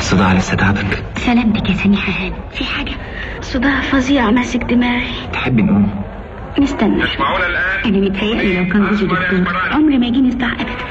الصداع لسه تعبك؟ سلامتك يا سميحة هانم، في حاجة؟ صداع فظيع ماسك دماغي. تحبي نقوم؟ نستنى. تسمعونا الآن؟ أنا متهيألي لو كان جوزي دكتور عمري ما يجيني صداع أبدا.